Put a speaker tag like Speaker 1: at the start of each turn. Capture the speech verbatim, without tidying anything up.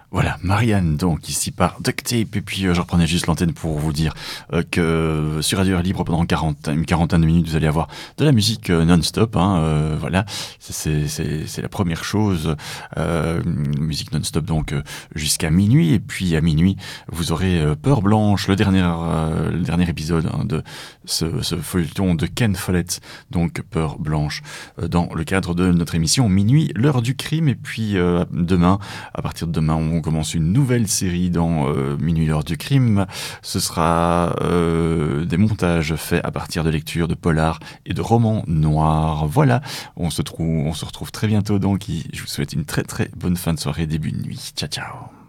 Speaker 1: Voilà, Marianne, donc, ici par Duct Tape. Et puis, euh, je reprenais juste l'antenne pour vous dire euh, que sur Radio Air Libre, pendant quarante, une quarantaine de minutes, vous allez avoir de la musique euh, non-stop. Hein, euh, voilà, c'est, c'est, c'est la première chose. Euh, musique non-stop, donc, euh, jusqu'à minuit. Et puis, à minuit, vous aurez euh, Peur Blanche, le dernier, euh, le dernier épisode hein, de ce, ce feuilleton de Ken Follett. Donc, Peur Blanche, euh, dans le cadre de notre émission Minuit, l'heure du crime. Et puis, euh, demain, à partir de demain, on commence une nouvelle série dans euh, Minuit l'heure du crime. Ce sera euh, des montages faits à partir de lectures de polars et de romans noirs. Voilà, on se trouve, on se retrouve très bientôt donc. Je vous souhaite une très très bonne fin de soirée, début de nuit. Ciao ciao.